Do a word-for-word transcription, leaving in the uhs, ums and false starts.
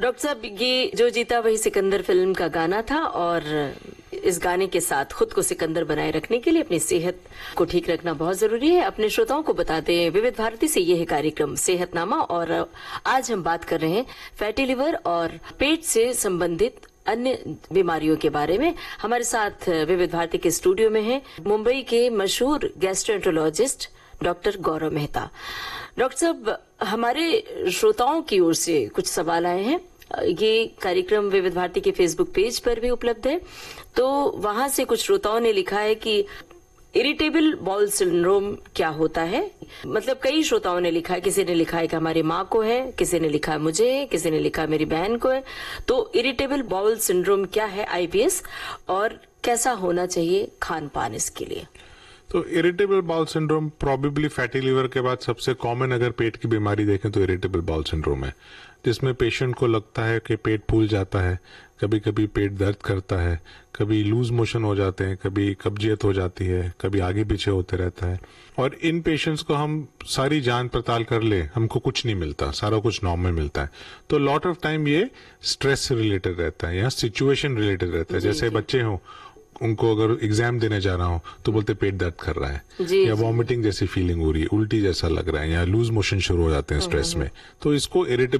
Doctor साहब, ये जो जीता वही सिकंदर फिल्म का गाना था और इस गाने के साथ खुद को सिकंदर बनाए रखने के लिए अपनी सेहत को ठीक रखना बहुत जरूरी है। अपने श्रोताओं को बताते हैं विविध भारती से ये है कार्यक्रम सेहतनामा और आज हम बात कर रहे हैं फैटी लिवर और पेट से संबंधित अन्य बीमारियों के बारे में। हमारे साथ विविध भारती के स्टूडियो में है मुंबई के मशहूर गैस्ट्रोएंटरोलॉजिस्ट डॉक्टर गौरव मेहता। डॉक्टर साहब, हमारे श्रोताओं की ओर से कुछ सवाल आए हैं। ये कार्यक्रम विविध भारती के फेसबुक पेज पर भी उपलब्ध है, तो वहां से कुछ श्रोताओं ने लिखा है कि इरिटेबल बाउल सिंड्रोम क्या होता है। मतलब कई श्रोताओं ने लिखा है, किसी ने लिखा है कि हमारी माँ को है, किसी ने लिखा है मुझे है, किसी ने लिखा है मेरी बहन को है। तो इरिटेबल बाउल सिंड्रोम क्या है आईबीएस और कैसा होना चाहिए खान पान इसके लिए? तो irritable bowel syndrome probably fatty liver के बाद सबसे कॉमन अगर पेट की बीमारी देखें तो इरिटेबल बाउल सिंड्रोम है, जिसमें पेशेंट को लगता है कि पेट फूल जाता है, कभी कभी पेट दर्द करता है, कभी लूज मोशन हो जाते हैं, कभी कब्जियत हो जाती है, कभी आगे पीछे होते रहता है। और इन पेशेंट्स को हम सारी जांच पड़ताल कर ले, हमको कुछ नहीं मिलता, सारा कुछ नॉर्मल मिलता है। तो लॉट ऑफ टाइम ये स्ट्रेस से रिलेटेड रहता है या सिचुएशन रिलेटेड रहता है। जैसे बच्चे हों, उनको अगर एग्जाम देने जा रहा हूं तो बोलते पेट दर्द कर रहा है या वॉमिटिंग जैसी फीलिंग हो रही है, उल्टी जैसा लग रहा है या लूज मोशन शुरू हो जाते हैं स्ट्रेस में, तो इसको इरिटेबल